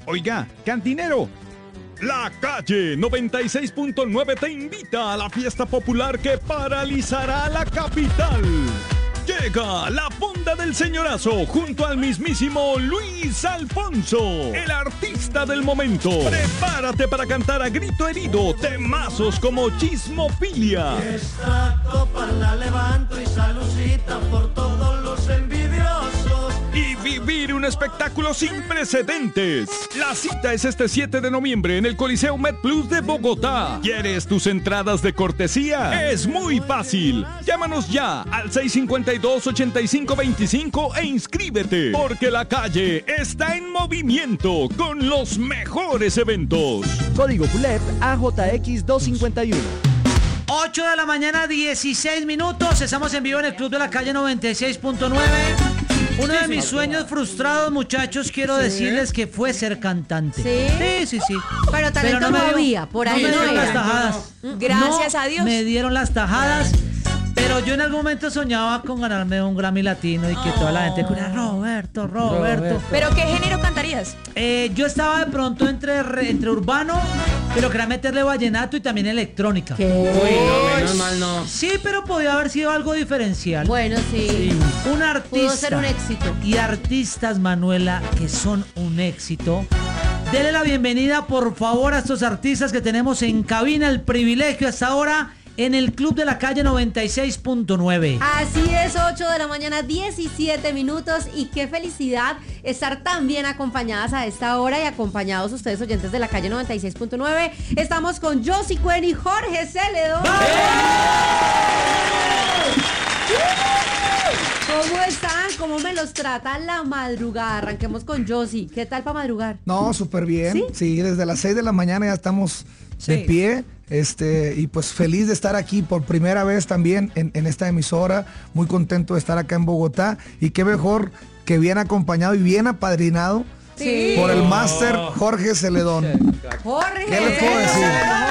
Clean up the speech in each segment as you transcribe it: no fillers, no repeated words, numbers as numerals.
Oiga, cantinero, la calle 96.9 te invita a la fiesta popular que paralizará la capital. Llega la Fonda del Señorazo junto al mismísimo Luis Alfonso, el artista del momento. Prepárate para cantar a grito herido temazos como Chismofilia. Esta copa la levanto y saludcita por todos los envidiosos. Y vivir un espectáculo sin precedentes. La cita es este 7 de noviembre en el Coliseo MedPlus de Bogotá. ¿Quieres tus entradas de cortesía? Es muy fácil. Llámanos ya al 652-8525 e inscríbete, porque la calle está en movimiento con los mejores eventos. Código PULEP AJX251. 8 de la mañana, 16 minutos. Estamos en vivo en el Club de la Calle 96.9. Uno de mis sueños frustrados, muchachos, quiero decirles que fue ser cantante. Sí. Pero talento no había, por ahí no me no dieron las era. tajadas. Gracias No a Dios. me dieron las tajadas. Pero yo en algún momento soñaba con ganarme un Grammy Latino y que toda la gente dijera Roberto. ¿Pero qué género cantarías? Yo estaba de pronto entre urbano, pero quería meterle vallenato y también electrónica. ¿Qué? No, menos mal no. Sí, pero podía haber sido algo diferencial. Bueno, sí. Un artista. Pudo ser un éxito. Y artistas, Manuela, que son un éxito. Dele la bienvenida, por favor, a estos artistas que tenemos en cabina, el privilegio hasta ahora en el Club de la Calle 96.9. Así es, 8 de la mañana, 17 minutos. Y qué felicidad estar tan bien acompañadas a esta hora y acompañados ustedes, oyentes de la Calle 96.9. Estamos con Josie Cuen y Jorge Celedón. ¿Cómo están? ¿Cómo me los trata la madrugada? Arranquemos con Josie. ¿Qué tal para madrugar? No, súper bien. ¿Sí? Desde las 6 de la mañana ya estamos de pie. Y pues feliz de estar aquí por primera vez también en esta emisora. Muy contento de estar acá en Bogotá. Y qué mejor que bien acompañado y bien apadrinado por el máster Jorge Celedón. Jorge, ¿qué le puedo decir?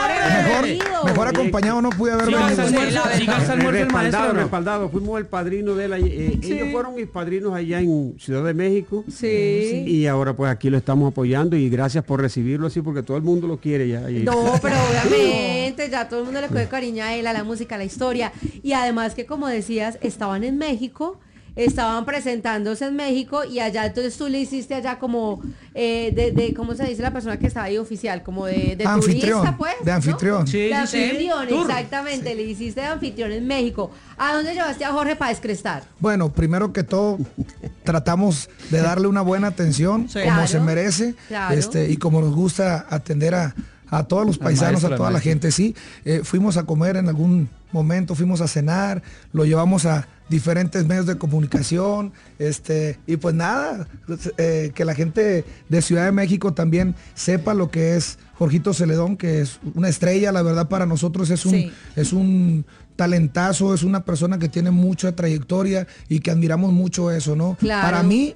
Mejor acompañado no pude haber venido. Respaldado. Fuimos el padrino de él. Ellos fueron mis padrinos allá en Ciudad de México. Sí. Y ahora pues aquí lo estamos apoyando y gracias por recibirlo así porque todo el mundo lo quiere ya. No, pero obviamente ya todo el mundo le coge cariño a él, a la música, a la historia. Y además que, como decías, estaban en México. Estaban presentándose en México y allá, entonces tú le hiciste allá como ¿cómo se dice la persona que estaba ahí oficial? Como de turista, pues, de anfitrión. ¿no? Sí, de anfitrión, sí. exactamente, sí. Le hiciste de anfitrión en México. ¿A dónde llevaste a Jorge para descrestar? Bueno, primero que todo, tratamos de darle una buena atención, como se merece, y como nos gusta atender a todos los paisanos, a toda la gente, fuimos a comer en algún momento, fuimos a cenar, lo llevamos a diferentes medios de comunicación, y pues nada, que la gente de Ciudad de México también sepa lo que es Jorgito Celedón, que es una estrella, la verdad para nosotros es un talentazo, es una persona que tiene mucha trayectoria y que admiramos mucho eso, ¿no? Claro. Para mí,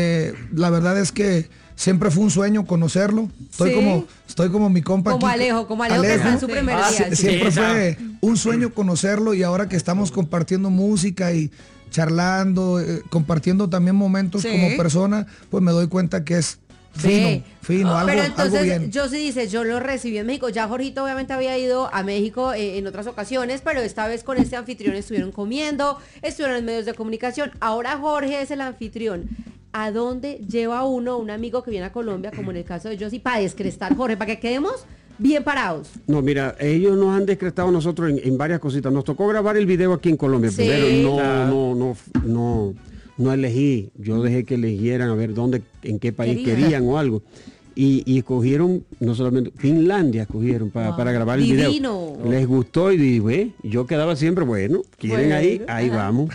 la verdad es que siempre fue un sueño conocerlo. Estoy como mi compa como aquí. Alejo que está en su primer día. Siempre fue un sueño conocerlo y ahora que estamos compartiendo música y charlando, compartiendo también momentos como persona, pues me doy cuenta que es fino, algo, pero entonces, algo bien. yo sí dice, yo lo recibí en México. Ya Jorgito obviamente había ido a México en otras ocasiones, pero esta vez con este anfitrión estuvieron comiendo, estuvieron en medios de comunicación. Ahora Jorge es el anfitrión. ¿A dónde lleva uno un amigo que viene a Colombia, como en el caso de Josie, para descrestar, Jorge, para que quedemos bien parados? No, mira, ellos nos han descrestado nosotros en varias cositas. Nos tocó grabar el video aquí en Colombia, pero no elegí. Yo dejé que eligieran a ver en qué país querían o algo. Y escogieron, no solamente, Finlandia escogieron para grabar el video. Les gustó y dije, yo quedaba siempre, quieren ahí vamos.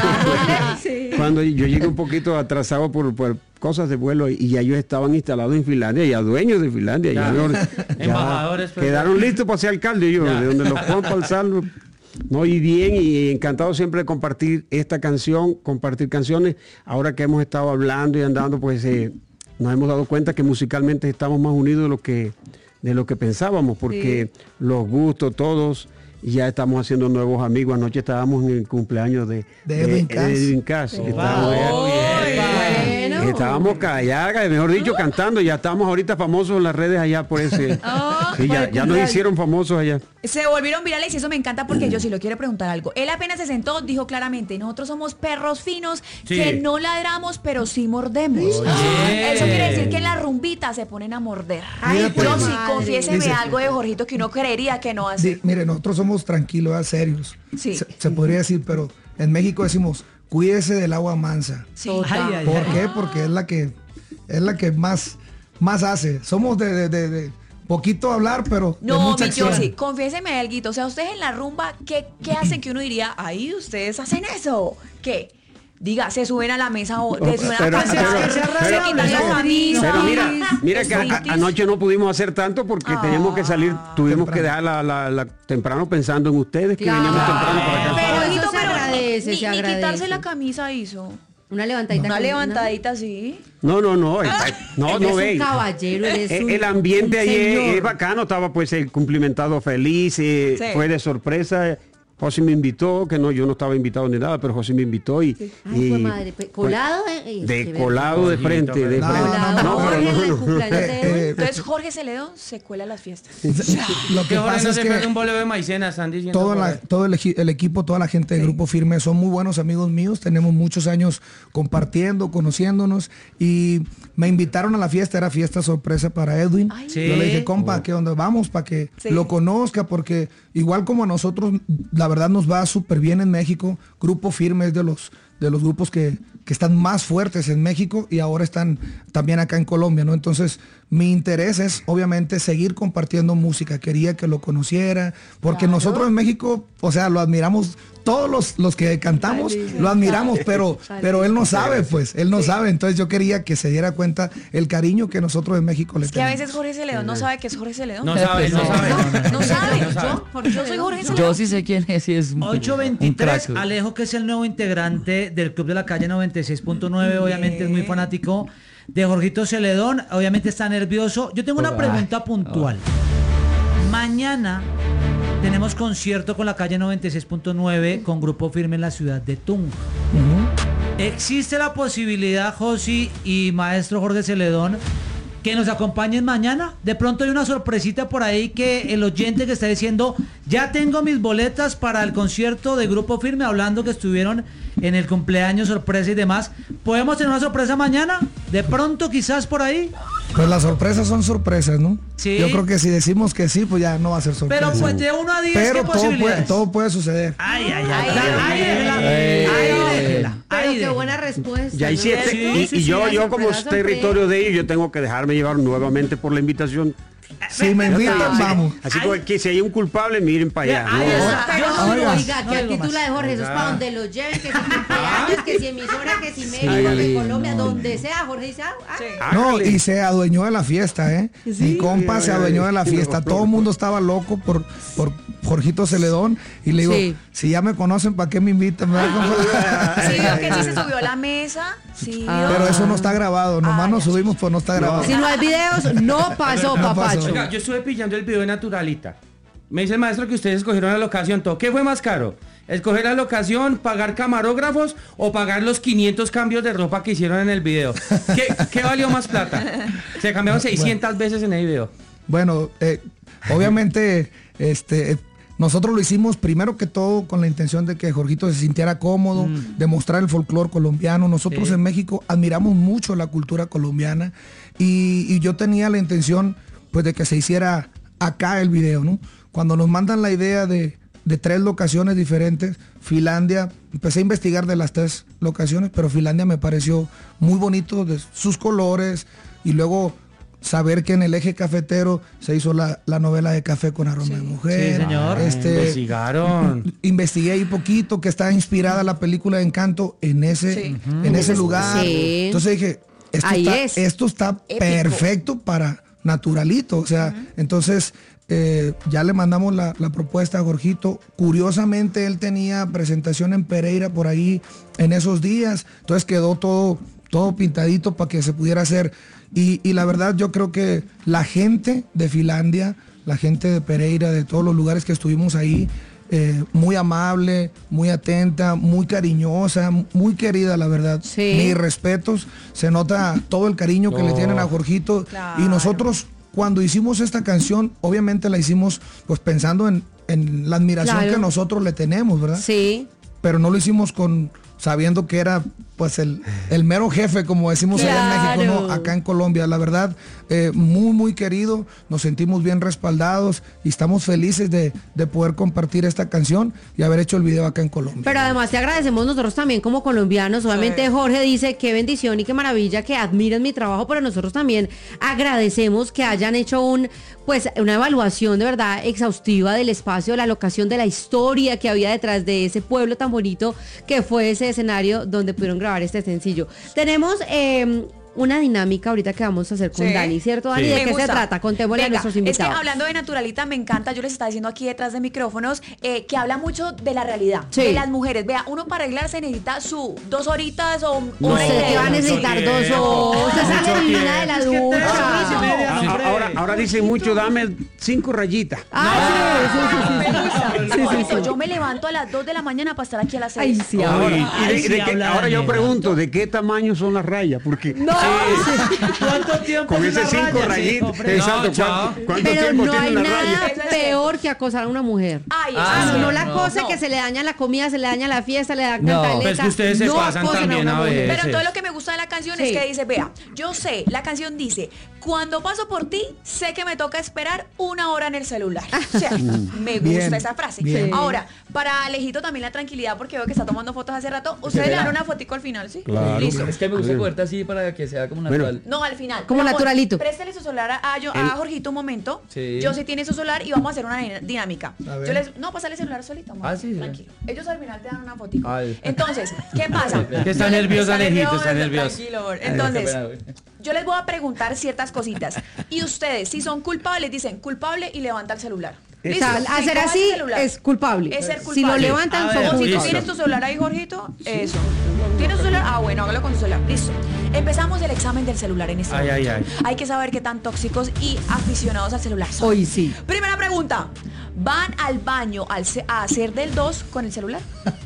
Cuando yo llegué un poquito atrasado por cosas de vuelo y ya ellos estaban instalados en Finlandia, ya dueños de Finlandia, ya embajadores, quedaron listos para ser alcalde de donde los puedo pasar. No, y bien, y encantado siempre de compartir esta canción, compartir canciones. Ahora que hemos estado hablando y andando, pues nos hemos dado cuenta que musicalmente estamos más unidos de lo que pensábamos, porque los gustos todos, ya estamos haciendo nuevos amigos. Anoche estábamos en el cumpleaños de Edwin Cass. estábamos calladas, mejor dicho, cantando. Ya estamos ahorita famosos en las redes allá por ese. Sí, ya nos hicieron famosos allá. Se volvieron virales y eso me encanta porque yo sí lo quiero preguntar algo. Él apenas se sentó, dijo claramente, nosotros somos perros finos que no ladramos, pero sí mordemos. Eso quiere decir que en la rumbita se ponen a morder. Yo sí, confiéseme algo de Jorgito que uno creería que no hace. Mire, nosotros somos tranquilos, serios. Sí. Se podría decir, pero en México decimos, cuídese del agua mansa. Sí. ¿Por qué? Porque es la que más hace. Somos de poquito hablar, pero de No, mucha mi acción. Josie, confiéseme algo. O sea, ustedes en la rumba, ¿qué hacen que uno diría, ay, ustedes hacen eso? ¿Qué? Diga, se suben a la mesa o se suben a la mesa, se quitan la camisa. Pero mira que anoche no pudimos hacer tanto porque teníamos que salir, tuvimos que dejar la temprano pensando en ustedes, que veníamos temprano para acá. Pero, Eso se pero agradece, ni se agradece. quitarse la camisa hizo. Una levantadita. Una con levantadita, sí. No Eres ve. un caballero, eres El ambiente un ahí señor. es bacano, estaba pues el cumplimentado feliz, fue de sorpresa. José me invitó, que no, yo no estaba invitado ni nada, pero José me invitó y... Ay, fue madre. Colado, colado de frente, de frente. Entonces Jorge Celedón se cuela a las fiestas. Lo que pasa es que un boleo de maicena, están diciendo. todo el equipo, toda la gente de Grupo Firme son muy buenos amigos míos. Tenemos muchos años compartiendo, conociéndonos y me invitaron a la fiesta. Era fiesta sorpresa para Edwin. Ay. Yo le dije, compa, ¿qué onda? Vamos para que lo conozca, porque igual como a nosotros, la verdad nos va súper bien en México. Grupo Firme es de los grupos que están más fuertes en México y ahora están también acá en Colombia, ¿no? Entonces, mi interés es obviamente seguir compartiendo música. Quería que lo conociera, porque nosotros en México, o sea, lo admiramos, todos los que cantamos lo admiramos, pero él no sabe, pues, él no sabe. Entonces yo quería que se diera cuenta el cariño que nosotros en México le Es que a tenemos. veces Jorge Celedón no sabe que es Jorge Celedón. No sabe. No sabe. Yo soy Jorge Celedón. Yo sí sé quién es y es un 823, crack. Alejo, que es el nuevo integrante del Club de la Calle 96.9, obviamente es muy fanático de Jorgito Celedón, obviamente está nervioso. Yo tengo una pregunta puntual. Mañana tenemos concierto con la Calle 96.9 con Grupo Firme en la ciudad de Tunja. ¿Existe la posibilidad, Josi y maestro Jorge Celedón, que nos acompañen mañana? De pronto hay una sorpresita por ahí que el oyente que está diciendo, ya tengo mis boletas para el concierto de Grupo Firme, hablando que estuvieron en el cumpleaños sorpresa y demás. ¿Podemos tener una sorpresa mañana? De pronto quizás por ahí. Pues las sorpresas son sorpresas, ¿no? Sí. Yo creo que si decimos que sí, pues ya no va a ser sorpresa. Pero pues de 1 a 10, Pero ¿qué posibilidades? todo puede suceder. Ay, Pero qué buena respuesta. Ya hay 7. Y yo como es territorio de ellos, yo tengo que dejarme llevar nuevamente por la invitación. Si me invitan, vamos. Así que si hay un culpable, miren para allá. Oiga, qué actitud la de Jorge, eso es para donde lo lleven, que si cumpleaños, que si emisora, que si México, que Colombia, donde sea, Jorge dice, No, y se adueñó de la fiesta, ¿eh? Mi compa se adueñó de la fiesta. Todo el mundo estaba loco por Jorgito Celedón. Y le digo, si ya me conocen, ¿para qué me invitan? Sí, veo que sí se subió a la mesa. Sí, pero eso no está grabado. Nomás nos subimos, pues no está grabado. Si no hay videos, no pasó, papacho. Oiga, yo estuve pillando el video de Naturalita. Me dice el maestro que ustedes escogieron la locación. ¿Qué fue más caro? ¿Escoger la locación, pagar camarógrafos o pagar los 500 cambios de ropa que hicieron en el video? ¿Qué valió más plata? Se cambiaron 600 veces en el video. Bueno, obviamente, nosotros lo hicimos primero que todo con la intención de que Jorgito se sintiera cómodo, de mostrar el folclore colombiano. Nosotros en México admiramos mucho la cultura colombiana y yo tenía la intención pues de que se hiciera acá el video, ¿no? Cuando nos mandan la idea de 3 locaciones diferentes, Finlandia, empecé a investigar de las 3 locaciones, pero Finlandia me pareció muy bonito de sus colores y luego saber que en el eje cafetero se hizo la novela de Café con aroma de mujer. Sí, señor. Investigaron. Investigué ahí poquito que está inspirada la película de Encanto en ese lugar. Sí. Entonces dije, esto está perfecto para Naturalito. O sea, entonces ya le mandamos la propuesta a Jorgito. Curiosamente él tenía presentación en Pereira por ahí en esos días. Entonces quedó todo pintadito para que se pudiera hacer. Y la verdad yo creo que la gente de Finlandia, la gente de Pereira, de todos los lugares que estuvimos ahí, muy amable, muy atenta, muy cariñosa, muy querida, la verdad. Sí. Mis respetos, se nota todo el cariño que le tienen a Jorgito. Claro. Y nosotros, cuando hicimos esta canción, obviamente la hicimos pues pensando en la admiración Claro. que nosotros le tenemos, ¿verdad? Sí. Pero no lo hicimos sabiendo que era pues el mero jefe, como decimos allá en México, Claro. ¿no? Acá en Colombia. La verdad, muy, muy querido, nos sentimos bien respaldados y estamos felices de poder compartir esta canción y haber hecho el video acá en Colombia. Pero además te agradecemos nosotros también como colombianos. Obviamente Jorge dice qué bendición y qué maravilla que admiren mi trabajo, pero nosotros también agradecemos que hayan hecho una evaluación de verdad exhaustiva del espacio, de la locación, de la historia que había detrás de ese pueblo tan bonito que fue ese escenario donde pudieron grabar este sencillo. Tenemos una dinámica ahorita que vamos a hacer con Sí. Dani, ¿cierto, Dani? Sí. ¿De Me qué se gusta. trata? Contémosle a Venga, nuestros es que invitados. hablando de Naturalita, me encanta, yo les estaba diciendo aquí detrás de micrófonos, que habla mucho de la realidad, Sí. de las mujeres. Vea, uno para arreglarse necesita su 2 horitas o No, hora y usted que media. va a necesitar mucho 2 horas. Usted sale divina de la Es que 3 horas y ducha. media, no, hombre. Ahora dicen mucho, dame 5 rayitas. Me gusta. Sí, sí, Jorgito, sí. yo me levanto a las 2 de la mañana para estar aquí a las 6. Ay, sí, Ahora, Ay, sí, ahora yo Daniela. pregunto, ¿de qué tamaño son las rayas? Porque No, ¿Cuánto tiempo con es ese una 5 raya? Sí, rayitas, hombre. exacto, No, chao. ¿cuánto pero tiempo no tiene hay una nada raya? Eso es peor que acosar a una mujer. Ay, Ah, eso sí. No la no, cosa no. que se le daña la comida, se le daña la fiesta, le da No. cantaleta. Pues que ustedes se no pasan acosen también una a mujer. veces. Pero entonces lo que me gusta de la canción Sí. es que dice, vea, yo sé, la canción dice, cuando paso por ti, sé que me toca esperar 1 hora en el celular. O sea, me gusta Bien, esa frase. bien. Ahora, para Alejito también la tranquilidad, porque veo que está tomando fotos hace rato, ustedes le dan una fotico al final, ¿sí? Claro. Listo. Es que me gusta cogerte así para que sea como Bueno. natural. No, al final. Como Mi amor, naturalito. Préstele su celular a Jorgito un momento. Sí. Yo sí tiene su celular y vamos a hacer una dinámica. A ver. Yo les, no, pásale el celular solito, amor. Ah, sí, sí. Tranquilo. Ellos al final te dan una fotito. Ay. Entonces, ¿qué pasa? Que está Yo les- nervioso, Alejito, está nervioso. Tranquilo, amor. Entonces, Qué pena, güey. yo les voy a preguntar ciertas cositas. Y ustedes, si son culpables, dicen culpable y levanta el celular. O ¿Listo? sea, Sí, hacer cojan así el celular. es culpable. Es ser Si culpable. lo levantan, A son ver, O si tú culpables. tienes tu celular ahí, Jorgito, eso. ¿Tienes tu celular? Ah, bueno, hágalo con tu celular. Listo. Empezamos el examen del celular en este Ay, momento. ay, Hay que saber qué tan tóxicos y aficionados al celular son. Hoy sí. Primera pregunta. ¿Van al baño a hacer del 2 con el celular?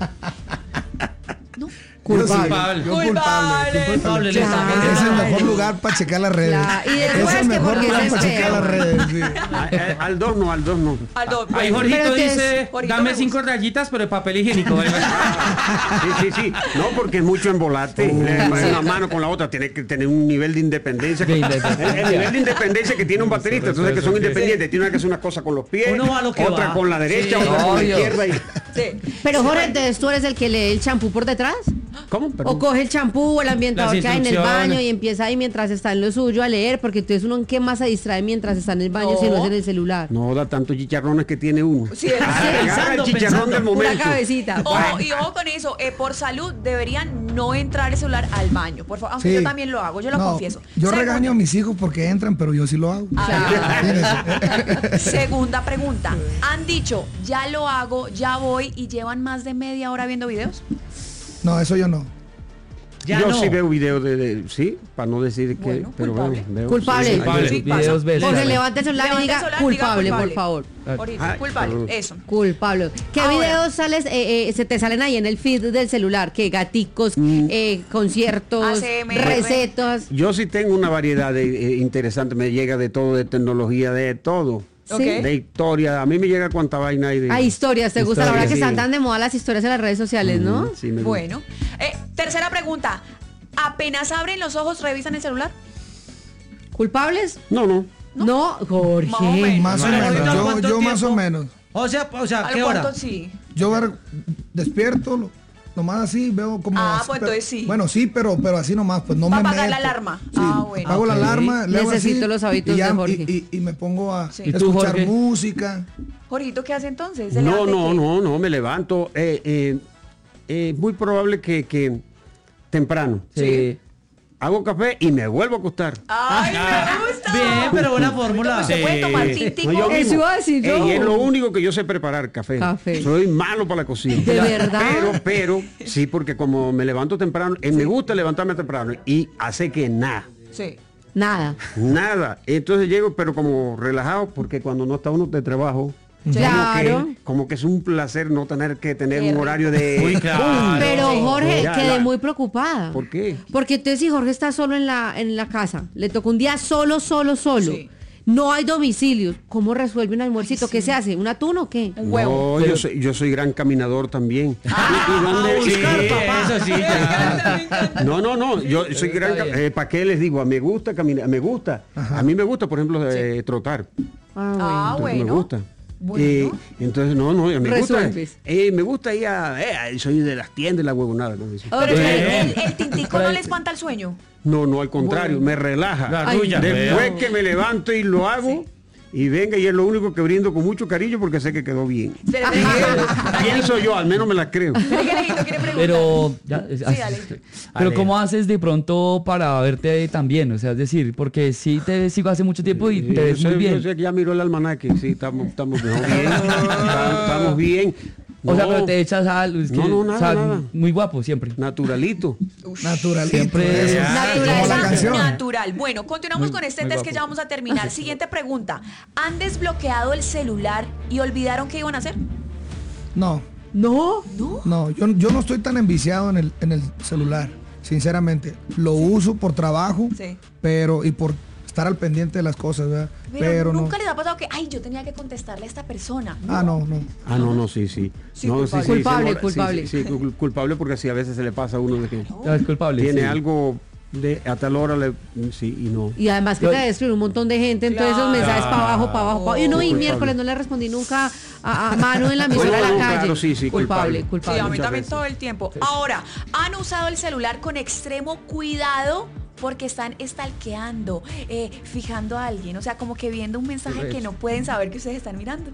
No. Culpable. Yo culpable. Culpable, Sí, Lisa. Es el mejor lugar para checar las redes. Claro, y después Es el que mejor porque lugar se para checar espera. las redes. Sí. Al 2 no. Al 2. Ahí bueno. Jorgito Pero que dice, Jorgito dame me 5 rayitas, pero de papel higiénico. Sí. No, porque es mucho embolate. Una mano con la otra tiene que tener un nivel de independencia. De independencia. El nivel de independencia que tiene un baterista. Entonces que son independientes. Tiene que hacer una cosa con los pies, Uno va a lo que otra va. con la derecha, Sí. otra con la Obvio. izquierda. Sí. Pero Jorge, entonces tú eres el que lee el champú por detrás. ¿Cómo? O Perdón. coge el champú o el ambientador Las que hay en el instrucciones. baño y empieza ahí mientras está en lo suyo a leer, porque entonces uno en qué más se distrae mientras está en el baño No. si no es en el celular. No da tantos chicharrones que tiene uno. Sí, es- Agarra el pensando, chicharrón del Pura momento. cabecita. Ojo, y ojo con eso, por salud deberían no entrar el celular al baño, por favor, aunque Sí. yo también lo hago, yo lo No, confieso. Yo Segunda- regaño a mis hijos porque entran, pero yo sí lo hago. Segunda pregunta, ¿han dicho ya lo hago, ya voy y llevan más de media hora viendo videos? No, eso yo no. Ya Yo no. sí veo videos sí, para no decir que, Bueno, pero culpable. veo. Culpable. Sí, Culpable. Sí, pasa. Videos ves. Jorge, levante el celular y Levanta el diga celular, culpable, diga por favor. Ahorita, Ay, culpable, perdón. eso. Culpable. ¿Qué Ahora. videos se te salen ahí en el feed del celular? ¿Qué gaticos, conciertos, ACMR. recetas? Yo sí tengo una variedad de interesante, me llega de todo, de tecnología, de todo. Ok. De historia, a mí me llega cuánta vaina hay de... Hay historias, ¿te gusta? La verdad que Sí. están tan de moda las historias en las redes sociales, ¿no? Sí, me gusta. Bueno, tercera pregunta, ¿apenas abren los ojos revisan el celular? ¿Culpables? No. No, Jorge. Más o menos. Más o Bueno, menos. ahorita, Yo ¿cuánto más o tiempo? menos. O sea, ¿A ¿qué lo hora? cuánto sí? Yo despierto, nomás así, veo como... Ah, así, pues pero- entonces sí. Bueno, sí, pero así nomás, pues no Va a me apagar la meto. alarma. Sí, Ah, bueno. apago la Ok. alarma, le hago Necesito así, los hábitos y ya- de Jorge. Y me pongo a Sí. ¿Y tú, escuchar Jorge? música. Jorgito, ¿qué hace entonces? ¿Se No, levanta y qué? no, me levanto. Muy probable que temprano. Sí. Hago café y me vuelvo a acostar. ¡Ay, me gusta! Bien, pero buena fórmula. ¿Se puede tomar tintico? No, yo Eso mismo. iba a decir yo. Es lo único que yo sé preparar, café. Café. Soy malo para la cocina. ¿De verdad? Pero, sí, porque como me levanto temprano, me gusta levantarme temprano y hace que nada. Sí. Nada. Nada. Entonces llego, pero como relajado, porque cuando no está uno de trabajo, Claro. Como que es un placer no tener que tener un horario de... Uy, claro. Pero Jorge, Ya, quedé la- muy preocupada. ¿Por qué? Porque entonces si Jorge está solo en la casa, le tocó un día solo, Sí. no hay domicilios, ¿cómo resuelve un almuercito? ¿Qué se hace? ¿Un atún o qué? Un huevo. No, yo soy gran caminador también. ¿Y dónde- Sí, eso sí, ya. No, yo soy gran... ¿Para qué les digo? Me gusta caminar, me gusta. A mí me gusta, por ejemplo, trotar. Ah, Entonces, bueno. me gusta. Bueno. Entonces, no, me Resuelves. gusta. Me gusta ir a... soy de las tiendas, la huevonada. ¿no? Pero el tintico no le espanta el sueño. No, al contrario, me relaja. La rulla. Después que me levanto y lo hago, y venga, y es lo único que brindo con mucho cariño porque sé que quedó bien. Pienso yo, al menos me la creo. Pero, dale. pero ¿cómo haces de pronto para verte tan bien? O sea, es decir, porque sí te sigo hace mucho tiempo y te ves muy Yo bien. sé que ya miró el almanaque, sí, estamos mejor bien. Estamos bien. O sea, No, pero te echas algo, es que, No, nada, o sea, nada. muy guapo siempre. Naturalito. Naturalito. Siempre eso. es- Como la canción. Natural. Bueno, continuamos con este muy test que guapo. ya vamos a terminar. Siguiente pregunta. ¿Han desbloqueado el celular y olvidaron qué iban a hacer? No, ¿No? yo no estoy tan enviciado en el celular, sinceramente. Lo uso por trabajo, Sí. pero y por estar al pendiente de las cosas, ¿verdad? Pero no. nunca les ha pasado que, ay, yo tenía que contestarle a esta persona. No. No, sí. Sí, No, culpable. Culpable, sí, culpable. Sí, culpable porque sí, a veces se le pasa a uno de que Es culpable. tiene sí. algo de a tal hora, sí, y no. Y además que te debe escribir un montón de gente, entonces esos mensajes para abajo. Y uno, y Culpable. miércoles no le respondí nunca a Manu en la emisora de la No, calle. claro, sí, culpable. Sí, culpable. a mí Muchas también veces. todo el tiempo. Ahora, ¿han usado el celular con extremo cuidado? Porque están stalkeando, fijando a alguien, o sea, como que viendo un mensaje que no pueden saber que ustedes están mirando.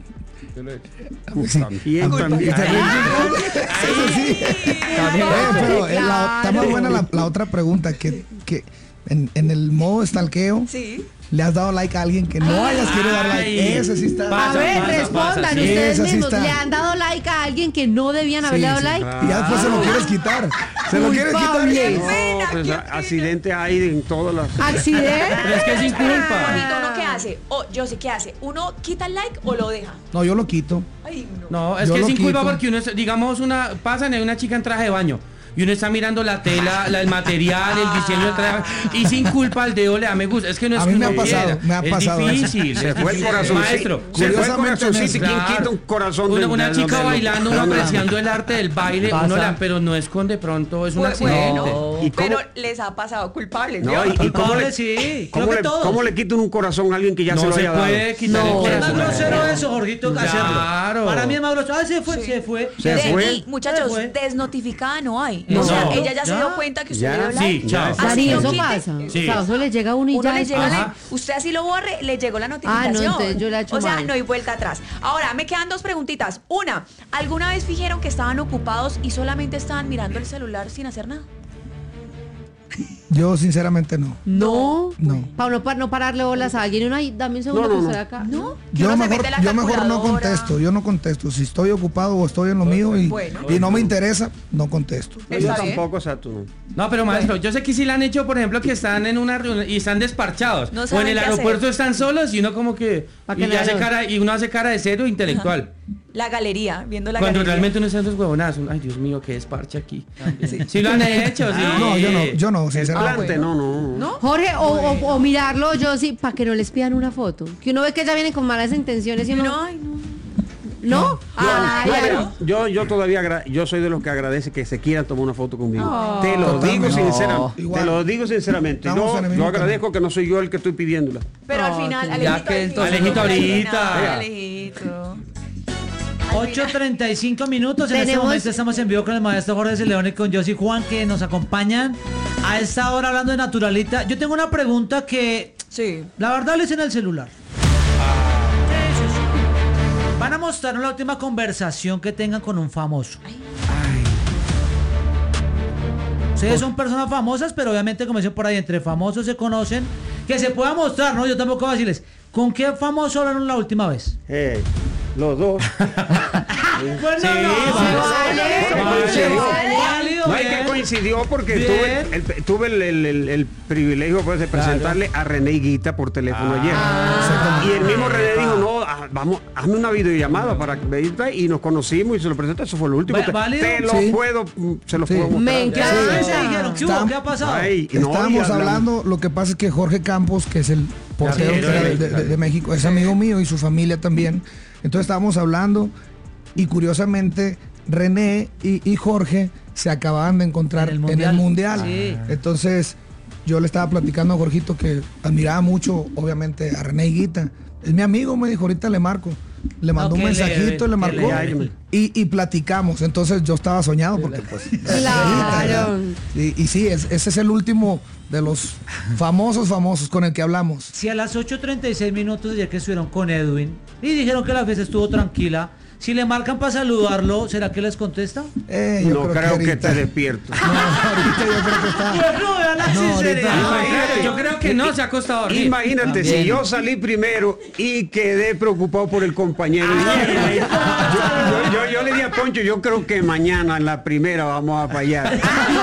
Sí. También, también. Eso sí. Pero está más buena la otra pregunta, que en el modo stalkeo Sí. le has dado like a alguien que no hayas querido dar Ay. like. Ese sí está. Pasa, A ver, pasa, respondan sí. ustedes Esa sí mismos. está. ¿Le han dado like a alguien que no debían haberle dado Sí, like? Y ya después se lo quieres quitar. Se lo quieres quitar. Culpable. No, pues, accidentes hay en todas las... ¿Accidente? Pero es que sin culpa. Bonito, ¿uno qué hace? O yo sé qué hace. ¿Uno quita el like o lo deja? No, yo lo quito. Ay, no. No, es Yo que lo sin culpa quito. porque uno, digamos, pasan en una chica en traje de baño. Y uno está mirando la tela, el material, el diseño del traje. Y sin culpa el dedo le da me gusta. Es que no es A mí que me uno ha pasado, quiera. me ha pasado Es eso. difícil. Se es fue el difícil. corazón. Maestro. Se fue el Curiosamente, corazoncito. ¿Quién claro. quita un corazón Una del- chica del- bailando, uno No, no, no. apreciando el arte del baile, Pasa. uno pero no es con de pronto, es un accidente. Bueno, ¿Y cómo- pero les ha pasado culpables. No, ¿vio? ¿y cómo le, Sí, cómo creo que le, todos. cómo le quitan un corazón a alguien que ya se No lo se haya dado? puede quitar el Es más corazón. grosero eso, Jorgito, que hacerlo. Claro. Para mí es más grosero. Ah, se fue. Se fue. Y muchachos, Se fue. desnotificada no hay. No. O sea, No. ella ya se Ya. dio cuenta que usted Ya. le dio like. Sí, chao. Así Dani, lo eso quite. pasa. Sí. O sea, eso le llega a uno y Uno ya le llega después- la- usted así lo borre, le llegó la notificación. entonces yo la he hecho O sea, mal. no hay vuelta atrás. Ahora, me quedan dos preguntitas. Una, ¿alguna vez fijaron que estaban ocupados y solamente estaban mirando el celular sin hacer nada? Yo sinceramente no. No. No. Para no pararle bolas a alguien. Uno ahí, dame un segundo No, no, que no. estoy acá. ¿No? Que Yo uno se mejor, mete la yo mejor no calculadora. contesto, yo no contesto. Si estoy ocupado o estoy en lo mío Bueno. y no me interesa, no contesto. Yo Está bien. tampoco, exacto. No. No, pero maestro, yo sé que sí la han hecho, por ejemplo, que están en una reunión y están desparchados. No o saben en el qué aeropuerto hacer. están solos y uno como que... Pa' que Y, le hace hagan. cara, y uno hace cara de cero intelectual. La galería, viendo la Cuando galería. realmente uno está en esos huevonazos. Ay, Dios mío, qué desparche aquí. Sí lo han hecho, sí. No, yo no, El sinceramente. plante, no. Jorge, o mirarlo yo sí, para que no les pidan una foto. Que uno ve que ya vienen con malas intenciones y uno... No, ay, no. ¿No? Ah, Yo, ya pero no. yo todavía yo soy de los que agradece que se quieran tomar una foto conmigo. Oh. Te lo digo Totalmente. sinceramente. Igual. Te lo digo sinceramente. Estamos Yo enemigos agradezco que no soy yo el que estoy pidiéndola. Pero al No, final, sí. Alejito, Ya que entonces- Alejito ahorita. Ay, Alejito. 8:35 minutos. En este Tenemos- momento estamos en vivo con el maestro Jorge León y con Josie Juan, que nos acompañan a esta hora hablando de Naturalita. Yo tengo una pregunta que Sí. la verdad lo hice en el celular. Sí, sí. Van a mostrar la última conversación que tengan con un famoso. Ustedes son personas famosas, pero obviamente, como dicen por ahí, entre famosos se conocen. Que se pueda mostrar, ¿no? Yo tampoco voy a decirles, ¿con qué famoso hablaron la última vez? Los dos. Bueno, Sí, no, vale. se vale. Vale. Válido. No es que coincidió porque tuve el privilegio pues, de presentarle a René Higuita por teléfono ayer. Y el mismo René dijo, no, vamos, hazme una videollamada para pedirte, y nos conocimos y se lo presenté. Eso fue lo último. Se los puedo mostrar. Me encanta. ¿Qué ha pasado? Estábamos hablando, lo que pasa es que Jorge Campos, que es el portero de México, es amigo mío y su familia también. Entonces estábamos hablando y curiosamente René y Jorge se acababan de encontrar en el Mundial. Sí. Entonces yo le estaba platicando a Jorgito que admiraba mucho, obviamente, a René Higuita. Es mi amigo, me dijo, ahorita le marco. Le mandó un mensajito, le marcó y platicamos. Entonces yo estaba soñado porque pues... Claro. Y sí, ese es el último de los famosos con el que hablamos. Si a las 8:36 minutos ya que estuvieron con Edwin y dijeron que la fiesta estuvo tranquila, si le marcan para saludarlo, ¿será que les contesta? No creo que esté despierto. No, ahorita yo creo que está... Yo creo que no, se ha acostado a dormir. Imagínate, si yo salí primero y quedé preocupado por el compañero. Yo le dije a Poncho, yo creo que mañana en la primera vamos a fallar.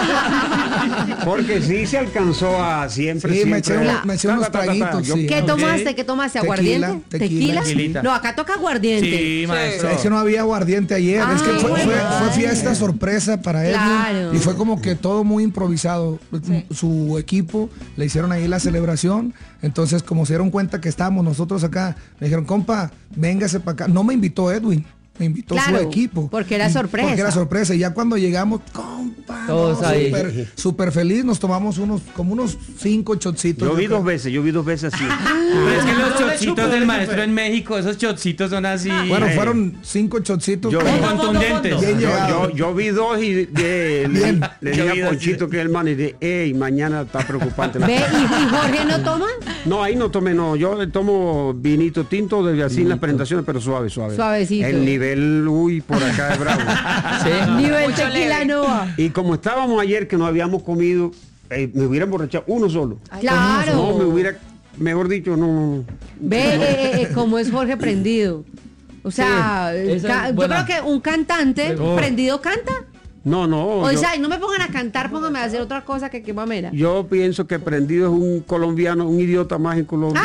Porque sí se alcanzó a siempre. Sí, me eché unos traguitos. ¿Qué tomaste? ¿Qué tomaste? ¿Aguardiente? Tequila. No, acá toca aguardiente. Sí, maestro. Es que no había aguardiente ayer. Es que fue fiesta sorpresa para él. Claro. Y fue como que todo muy improvisado. Su equipo le hicieron ahí la celebración. Entonces, como se dieron cuenta que estábamos nosotros acá, me dijeron, compa, véngase para acá. No me invitó Edwin. Me invitó su equipo. Porque era sorpresa. Porque era sorpresa. Y ya cuando llegamos, compa, todos ahí. Súper feliz, nos tomamos unos 5 shotcitos. Yo vi dos veces así. Pero es que los chocitos del maestro en México, esos chocitos son así. Bueno, fueron 5 shotcitos. Contundentes. Yo vi dos y le dije a Ponchito que es el man y dije, hey, mañana está preocupante. ¿Ve? ¿Y Jorge no toma? No, ahí no tomé, no. Yo tomo vinito tinto desde así en las presentaciones, pero suave. Suavecito. El nivel, por acá es bravo. Nivel tequila Nova. Y como estábamos ayer que no habíamos comido, me hubiera emborrachado uno solo. Claro. No, me hubiera, mejor dicho, no. Ve cómo es Jorge prendido. O sea, yo creo que un cantante prendido canta. No. O sea, no me pongan a cantar, pónganme a hacer otra cosa que qué mamera. Yo pienso que prendido es un colombiano, un idiota más en Colombia.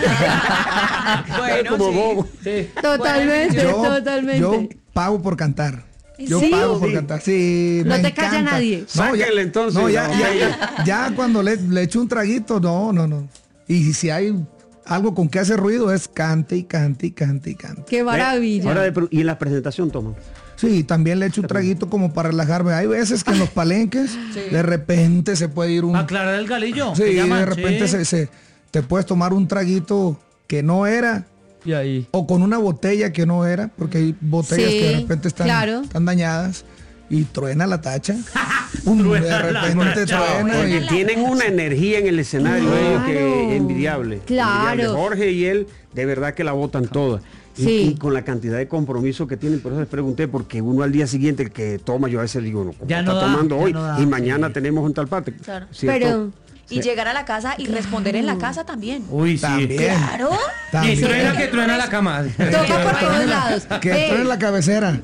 Bueno, como bobo. Sí. Totalmente. Yo pago por cantar. Yo pago por cantar. Sí, no me te calla encanta. nadie. Sáquenle entonces. No, ya cuando le echo un traguito, no. Y si hay algo con que hace ruido es cante y cante. Qué maravilla. Ahora, y en la presentación, toma. Sí, también le echo un traguito como para relajarme. Hay veces que en los palenques de repente se puede ir un... Aclarar el galillo. Sí, de repente te puedes tomar un traguito que no era. Y ahí. O con una botella que no era, porque hay botellas que de repente están dañadas. Y truena la tacha. De repente truena. Tienen una energía en el escenario ellos que es envidiable. Claro. Envidiable. Jorge y él, de verdad que la botan todas. Y con la cantidad de compromiso que tienen, por eso les pregunté, porque uno al día siguiente, el que toma, yo a veces digo, no, ¿cómo está tomando hoy? Y mañana tenemos en tal parte. Claro. Pero... Y llegar a la casa y responder en la casa también. Uy, sí. También. Claro. También. Y truena que truena la cama. Toca por todos lados. Que truena la cabecera.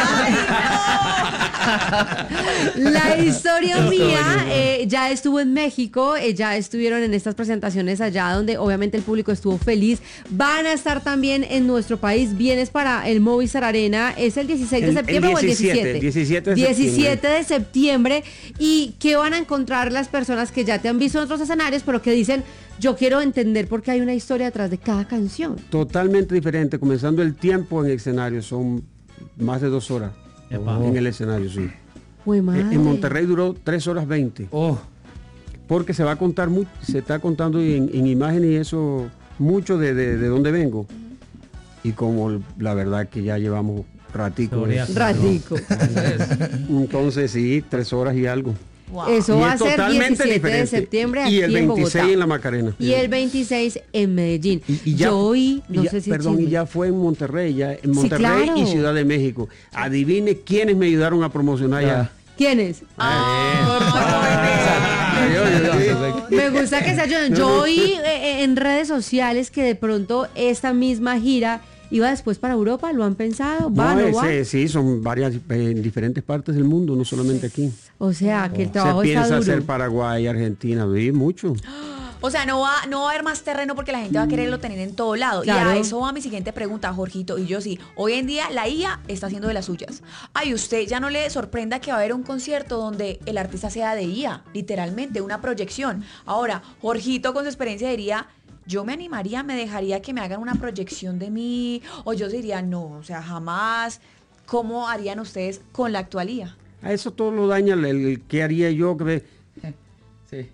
La historia mía ya estuvo en México, ya estuvieron en estas presentaciones allá donde obviamente el público estuvo feliz. Van a estar también en nuestro país. Vienes para el Movistar Arena, ¿es el 16 de septiembre o el 17? 17 de septiembre. ¿Y qué van a encontrar las personas que ya te han visto en otros escenarios, pero que dicen, yo quiero entender por qué hay una historia detrás de cada canción? Totalmente diferente, comenzando el tiempo en el escenario, son más de 2 horas en el escenario, sí. Uy, madre. En Monterrey duró 3 horas 20. Porque se va a contar se está contando en imágenes y eso mucho de dónde vengo. Y como la verdad que ya llevamos ratico. Ratico. Entonces sí, 3 horas y algo. Wow. Eso va a ser 17 de septiembre aquí y el 26 en Bogotá. En la Macarena. Y el 26 en Medellín. Y ya, yo oí, no sé si... Perdón, y ya fue en Monterrey, claro. Y Ciudad de México. Adivine quiénes me ayudaron a promocionar ya. ¿Quiénes? Me gusta que se ayuden. Yo oí en redes sociales que de pronto esta misma gira ¿Iba después para Europa? ¿Lo han pensado? ¿Va, no va? Sí, son varias, en diferentes partes del mundo, no solamente aquí. O sea, que el trabajo se está piensa duro. hacer Paraguay, Argentina, mucho. O sea, no va a haber más terreno porque la gente va a quererlo tener en todo lado. Claro. Y a eso va mi siguiente pregunta, Jorgito. Y yo sí, hoy en día la IA está haciendo de las suyas. Ay, usted ya no le sorprenda que va a haber un concierto donde el artista sea de IA, literalmente, una proyección. Ahora, Jorgito con su experiencia diría, yo me animaría, me dejaría que me hagan una proyección de mí, o yo diría, no, o sea, jamás. ¿Cómo harían ustedes con la actual IA? A eso todo lo daña el ¿qué haría yo? Sí.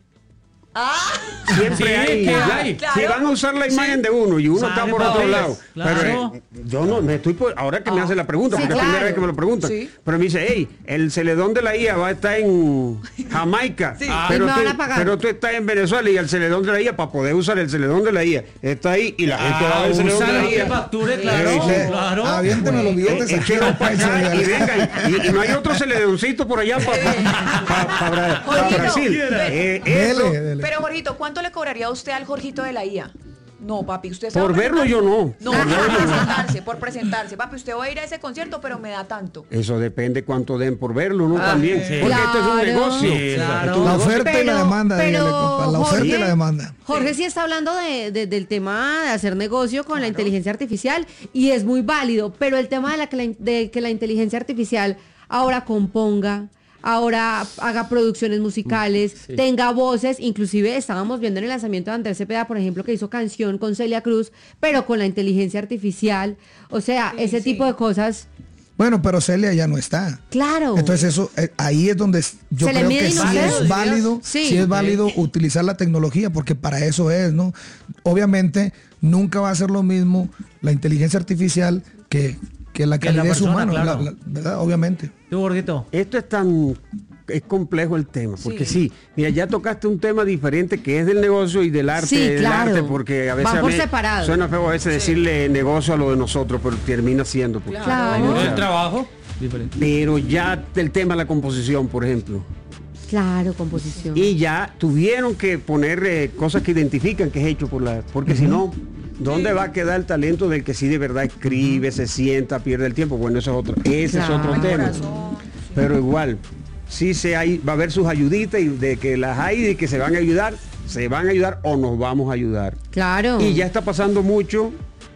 Siempre hay, claro. Si van a usar la imagen de uno y uno está por otro lado. Claro. Pero yo no me estoy ahora que me hace la pregunta, Sí, porque es la primera claro. vez que me lo preguntan. Sí. Pero me dice, hey, el celedón de la IA va a estar en Jamaica. Sí. Pero, Y me van a pagar. pero tú estás en Venezuela y el celedón de la IA, para poder usar el celedón de la IA, está ahí y la gente va a ver el celedón de úsalo, la que IA. facture, claro. Sí. Claro. Aviéntame los billetes aquí. Échenos para acá y vengan. Y no hay otro celedoncito por allá para Jorgito, Brasil. Eso. Dele. Pero, Jorgito, ¿cuánto le cobraría a usted al Jorgito de la IA? No, papi, usted se Por va a verlo presentar. yo no. No, por presentarse. Papi, usted va a ir a ese concierto, pero me da tanto. Eso depende cuánto den por verlo, ¿no? También. sí. Porque esto es un Claro. negocio. Sí, Esto claro. es un La negocio. oferta y la demanda, dígale, compa, la oferta y la demanda. Jorge sí está hablando del tema de hacer negocio con la inteligencia artificial y es muy válido, pero el tema de que la inteligencia artificial ahora componga, ahora haga producciones musicales, tenga voces, inclusive estábamos viendo en el lanzamiento de Andrés Cepeda, por ejemplo, que hizo canción con Celia Cruz, pero con la inteligencia artificial, o sea, ese tipo de cosas, Bueno, pero Celia ya no está. claro. Entonces eso, ahí es donde yo ¿Se le creo mide que y no sí se es ve? válido, Sí. sí es válido utilizar la tecnología, porque para eso es, ¿no? Obviamente nunca va a ser lo mismo la inteligencia artificial que la Que la calidez persona, humana, claro. ¿verdad? Obviamente. Tú, Jorgito. Esto es complejo el tema, porque sí, mira, ya tocaste un tema diferente que es del negocio y del arte, Sí, del claro. arte, porque a veces Van por a mí separado. suena feo a veces decirle negocio a lo de nosotros, pero termina siendo. Porque Claro. hay mucha- El trabajo. Diferente. Pero ya el tema de la composición, por ejemplo, Claro, composición. y ya tuvieron que poner cosas que identifican que es hecho porque si no, ¿dónde va a quedar el talento del que sí de verdad escribe, se sienta, pierde el tiempo? Bueno, ese es otro Claro. tema. Pero igual, sí va a haber sus ayuditas y de que las hay y que se van a ayudar o nos vamos a ayudar. Claro. Y ya está pasando mucho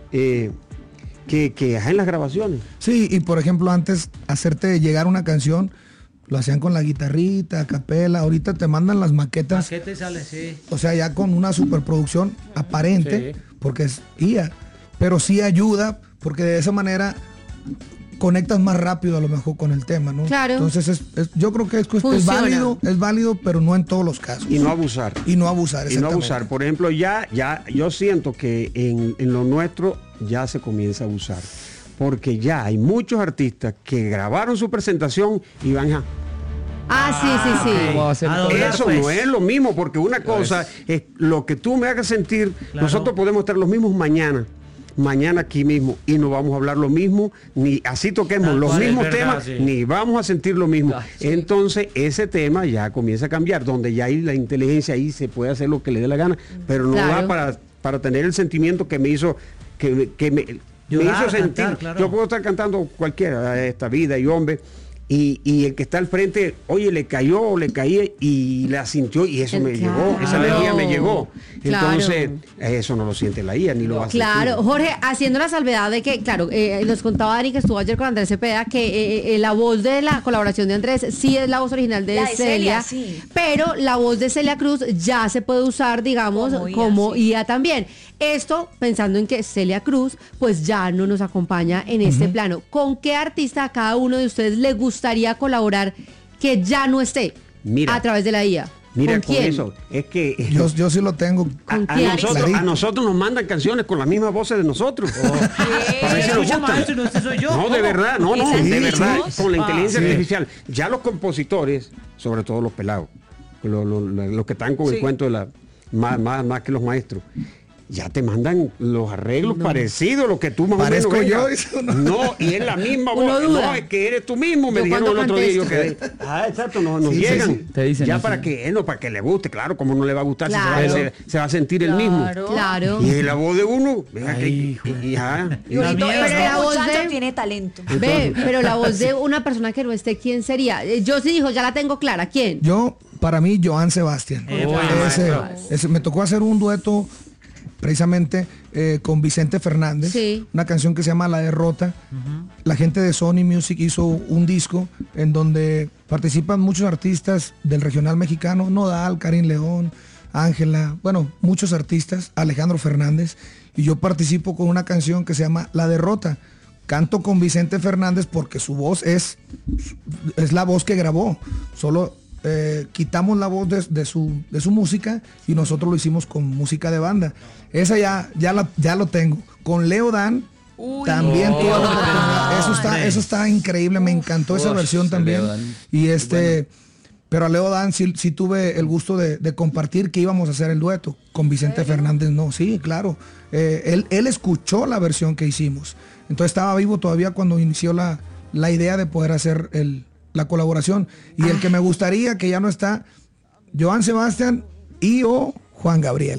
que en las grabaciones. Sí, y por ejemplo, antes hacerte llegar una canción, lo hacían con la guitarrita, a capela, ahorita te mandan las maquetas, ¿Qué te sale? Sí. o sea, ya con una superproducción aparente, Sí. porque es IA, pero sí ayuda, porque de esa manera conectas más rápido a lo mejor con el tema, ¿no? Claro. Entonces yo creo que es Funciona. válido, pero no en todos los casos. Y no abusar. Y no abusar, Y no exactamente. abusar. Por ejemplo, ya yo siento que en lo nuestro ya se comienza a abusar. Porque ya hay muchos artistas que grabaron su presentación y van a... Sí. ¿Cómo va a ser A todo? doblar, Eso pues. no es lo mismo, porque una cosa es lo que tú me hagas sentir. Claro. Nosotros podemos estar los mismos mañana aquí mismo, y no vamos a hablar lo mismo, ni así toquemos Tal los cual, es mismos verdad, temas, sí. ni vamos a sentir lo mismo. Claro, sí. Entonces ese tema ya comienza a cambiar, donde ya hay la inteligencia, ahí se puede hacer lo que le dé la gana, pero no Claro. va para tener el sentimiento que me hizo, que me Llorar, hizo sentir. cantar, claro. Yo puedo estar cantando cualquiera, esta vida y hombre. Y el que está al frente, oye, le cayó o le caía y la sintió y eso me llegó, esa Claro. energía me llegó. Claro. Entonces, eso no lo siente la IA ni lo va a sentir. Claro, Jorge, haciendo la salvedad de que, claro, nos contaba Dani que estuvo ayer con Andrés Cepeda, que la voz de la colaboración de Andrés sí es la voz original de La de Celia, Celia, sí. pero la voz de Celia Cruz ya se puede usar, digamos, como IA también. Esto pensando en que Celia Cruz, pues ya no nos acompaña en este plano. ¿Con qué artista a cada uno de ustedes le gustaría colaborar que ya no esté Mira. a través de la IA? Mira, ¿Con con quién? eso, es que Yo sí lo tengo. ¿Con a quién? nosotros nos mandan canciones con las mismas voces de nosotros. Para ver si nos Escucha, gustan. maestro, no, este soy yo. No, de verdad, no, ¿Es así, de verdad, chicos? con la inteligencia sí. artificial. Ya los compositores, sobre todo los pelados, los que están con el cuento de más que los maestros, ya te mandan los arreglos parecidos a lo que tú más Parezco o menos yo, vengas. dice uno. No, y es la misma voz. No, es que eres tú mismo, me Yo dijeron el cuando otro día. Yo canté quedé. Exacto, nos Sí, llegan. sí, sí. Te dicen, ya ¿no? para que le guste, claro, como no le va a gustar, Claro. se va a sentir el mismo. Claro. Y la voz de uno, venga, Ay, y Pero Pero la voz muchacho de- tiene talento. Ve, pero la voz de una persona que no esté, ¿quién sería? Yo sí dijo, ya la tengo clara, ¿quién? Yo, para mí, Joan Sebastián. Ese, me tocó hacer un dueto precisamente con Vicente Fernández, Sí. una canción que se llama La Derrota. La gente de Sony Music hizo un disco en donde participan muchos artistas del regional mexicano, Nodal, Karin León, Ángela, bueno, muchos artistas, Alejandro Fernández, y yo participo con una canción que se llama La Derrota. Canto con Vicente Fernández porque su voz es la voz que grabó, solo quitamos la voz de su música y nosotros lo hicimos con música de banda. Esa ya lo tengo. Con Leo Dan también tuve la oportunidad. Eso está increíble, me encantó esa versión también. Y pero a Leo Dan sí tuve el gusto de compartir que íbamos a hacer el dueto. Con Vicente Fernández no, sí, claro. Él escuchó la versión que hicimos. Entonces estaba vivo todavía cuando inició la idea de poder hacer la colaboración. Y el que me gustaría, que ya no está, Joan Sebastián o Juan Gabriel.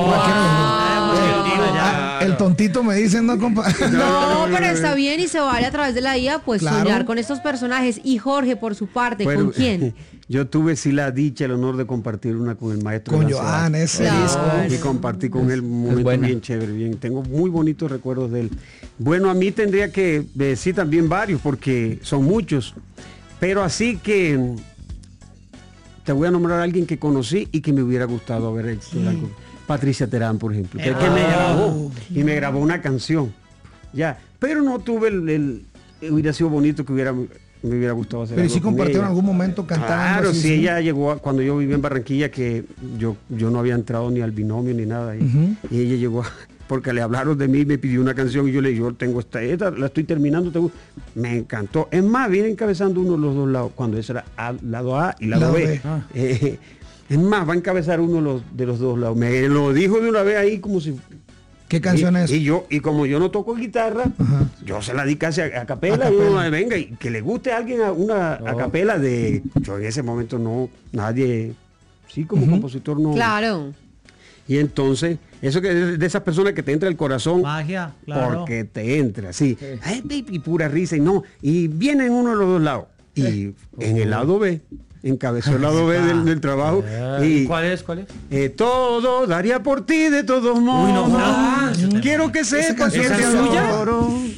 El tontito me dice, no, compa. No, pero está bien y se vale a través de la IA, pues Claro. soñar con estos personajes. Y Jorge, por su parte, Bueno, ¿con quién? Yo tuve sí la dicha, el honor de compartir una con el maestro. Con Joan Joan, Sebastián. ese disco. Y compartí con él un momento buena. bien chévere, bien. Tengo muy bonitos recuerdos de él. Bueno, a mí tendría que decir también varios, porque son muchos. Pero así que te voy a nombrar a alguien que conocí y que me hubiera gustado haber hecho algo. Patricia Terán, por ejemplo, que me grabó y me grabó una canción. Ya, pero no tuve hubiera sido bonito que me hubiera gustado hacer Pero algo sí con compartieron ella. en algún momento cantando. Claro, así, sí, ¿sí? ella llegó cuando yo vivía en Barranquilla, que yo no había entrado ni al binomio ni nada. Y ella llegó porque le hablaron de mí, me pidió una canción y yo le dije, yo tengo esta, la estoy terminando. Me encantó. Es más, viene encabezando uno de los dos lados, cuando ese era lado A y lado B. Es más, va a encabezar uno de los dos lados. Me lo dijo de una vez ahí como si... ¿Qué canción es? Y como yo no toco guitarra, yo se la di casi a capela. Venga, y que le guste a alguien a capela de... Yo en ese momento no, nadie... Sí, como compositor no... Claro. Y entonces, eso que es de esas personas que te entra el corazón, Magia, claro. porque te entra, así, y pura risa, y viene en uno de los dos lados. Y en el lado B, encabezó el lado B del trabajo. Y ¿Cuál es? todo daría por ti de todos modos. Uy, no, quiero que sepas que canción te es suya. adoro.